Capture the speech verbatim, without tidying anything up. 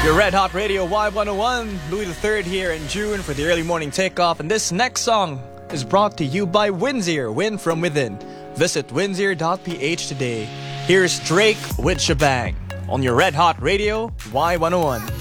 Your Red Hot Radio Y one oh one, Louis the Third here in June for the early morning takeoff. And this next song is brought to you by Winsier, Win from Within. Visit winsier dot p h today. Here's Drake with Shebang on your Red Hot Radio Y one oh one.